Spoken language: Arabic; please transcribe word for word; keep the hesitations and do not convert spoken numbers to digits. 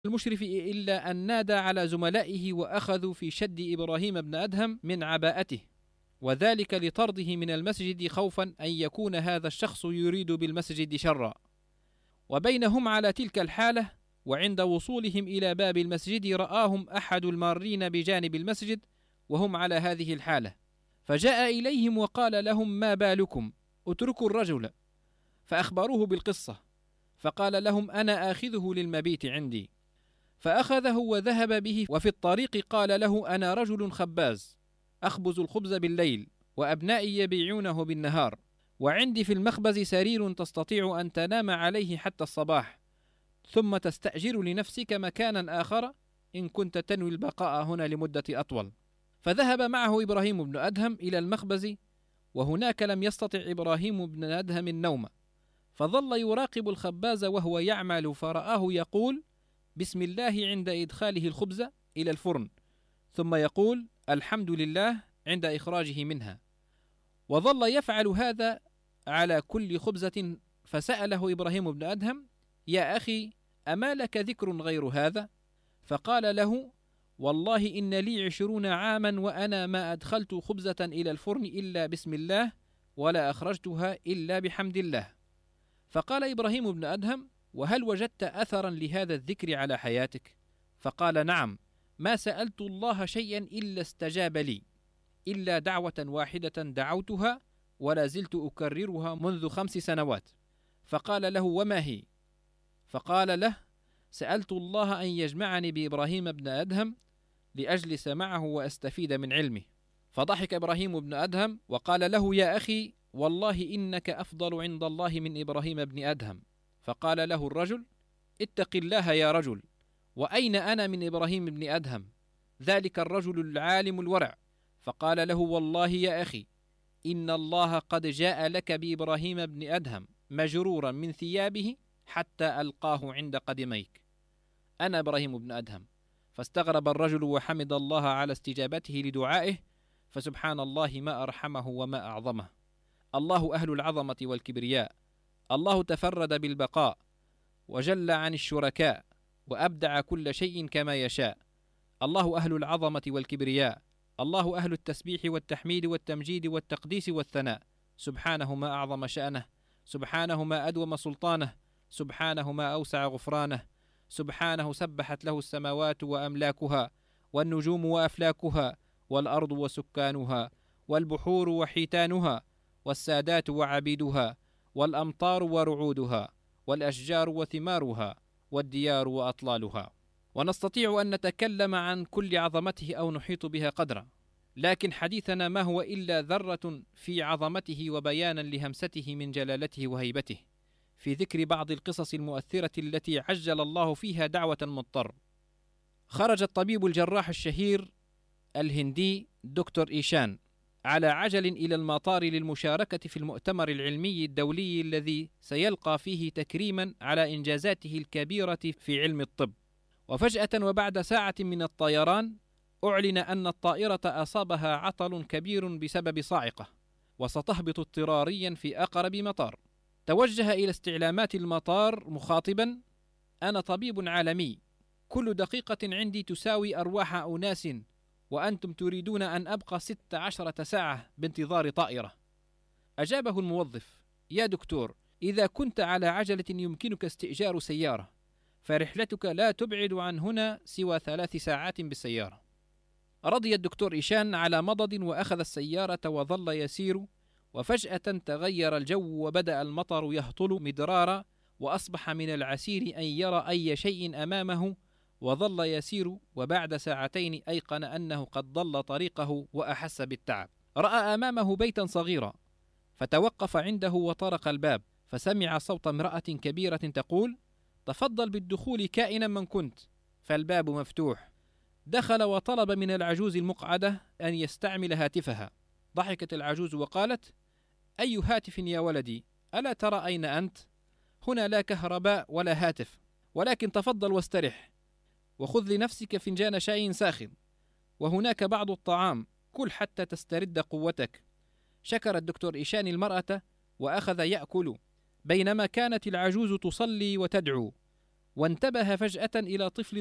المشرف إلا أن نادى على زملائه وأخذوا في شد إبراهيم بن أدهم من عباءته، وذلك لطرده من المسجد خوفا أن يكون هذا الشخص يريد بالمسجد شرا. وبينهم على تلك الحالة وعند وصولهم إلى باب المسجد رآهم أحد المارين بجانب المسجد وهم على هذه الحالة، فجاء إليهم وقال لهم: ما بالكم؟ اتركوا الرجل. فأخبروه بالقصة، فقال لهم: أنا آخذه للمبيت عندي. فأخذه وذهب به، وفي الطريق قال له: أنا رجل خباز أخبز الخبز بالليل وأبنائي يبيعونه بالنهار، وعندي في المخبز سرير تستطيع أن تنام عليه حتى الصباح، ثم تستأجر لنفسك مكانا آخر إن كنت تنوي البقاء هنا لمدة أطول. فذهب معه إبراهيم بن أدهم إلى المخبز، وهناك لم يستطع إبراهيم بن أدهم النوم، فظل يراقب الخباز وهو يعمل، فرآه يقول بسم الله عند إدخاله الخبز إلى الفرن، ثم يقول الحمد لله عند إخراجه منها، وظل يفعل هذا على كل خبزة. فسأله إبراهيم بن أدهم: يا أخي، أما لك ذكر غير هذا؟ فقال له: والله إن لي عشرون عاما وأنا ما أدخلت خبزة إلى الفرن إلا بسم الله، ولا أخرجتها إلا بحمد الله. فقال إبراهيم بن أدهم: وهل وجدت أثرا لهذا الذكر على حياتك؟ فقال: نعم، ما سألت الله شيئا إلا استجاب لي، إلا دعوة واحدة دعوتها ولا زلت أكررها منذ خمس سنوات. فقال له: وما هي؟ فقال له: سألت الله أن يجمعني بإبراهيم بن أدهم لأجلس معه وأستفيد من علمه. فضحك إبراهيم بن أدهم وقال له: يا أخي، والله إنك أفضل عند الله من إبراهيم بن أدهم. فقال له الرجل: اتق الله يا رجل، وأين أنا من إبراهيم بن أدهم؟ ذلك الرجل العالم الورع. فقال له: والله يا أخي، إن الله قد جاء لك بإبراهيم بن أدهم مجرورا من ثيابه حتى ألقاه عند قدميك، أنا إبراهيم بن أدهم. فاستغرب الرجل وحمد الله على استجابته لدعائه، فسبحان الله ما أرحمه وما أعظمه. الله أهل العظمة والكبرياء، الله تفرد بالبقاء وجل عن الشركاء وأبدع كل شيء كما يشاء. الله أهل العظمة والكبرياء، الله أهل التسبيح والتحميد والتمجيد والتقديس والثناء. سبحانه ما أعظم شأنه، سبحانه ما أدوم سلطانه، سبحانه ما أوسع غفرانه، سبحانه سبحت له السماوات وأملاكها والنجوم وأفلاكها والأرض وسكانها والبحور وحيتانها والسادات وعبيدها والأمطار ورعودها والأشجار وثمارها والديار وأطلالها. ونستطيع أن نتكلم عن كل عظمته أو نحيط بها قدرا، لكن حديثنا ما هو إلا ذرة في عظمته وبيانا لهمسته من جلالته وهيبته، في ذكر بعض القصص المؤثرة التي عجل الله فيها دعوة المضطر. خرج الطبيب الجراح الشهير الهندي دكتور إيشان على عجل إلى المطار للمشاركة في المؤتمر العلمي الدولي الذي سيلقى فيه تكريما على إنجازاته الكبيرة في علم الطب. وفجأة وبعد ساعة من الطيران أعلن أن الطائرة أصابها عطل كبير بسبب صاعقة، وستهبط اضطراريا في أقرب مطار. توجه إلى استعلامات المطار مخاطبا: أنا طبيب عالمي، كل دقيقة عندي تساوي أرواح أناس، وأنتم تريدون أن أبقى ست عشرة ساعة بانتظار طائرة. أجابه الموظف: يا دكتور، إذا كنت على عجلة يمكنك استئجار سيارة، فرحلتك لا تبعد عن هنا سوى ثلاث ساعات بالسيارة. رضي الدكتور إيشان على مضض وأخذ السيارة وظل يسير، وفجأة تغير الجو وبدأ المطر يهطل مدرارا، وأصبح من العسير أن يرى أي شيء أمامه، وظل يسير، وبعد ساعتين أيقن أنه قد ضل طريقه وأحس بالتعب. رأى أمامه بيتا صغيرا، فتوقف عنده وطرق الباب، فسمع صوت امرأة كبيرة تقول: تفضل بالدخول كائنا من كنت. فالباب مفتوح. دخل وطلب من العجوز المقعدة أن يستعمل هاتفها. ضحكت العجوز وقالت: أي هاتف يا ولدي؟ ألا ترى أين أنت؟ هنا لا كهرباء ولا هاتف، ولكن تفضل واسترح، وخذ لنفسك فنجان شاي ساخن، وهناك بعض الطعام، كل حتى تسترد قوتك. شكر الدكتور إيشان المرأة وأخذ يأكل، بينما كانت العجوز تصلي وتدعو. وانتبه فجأة إلى طفل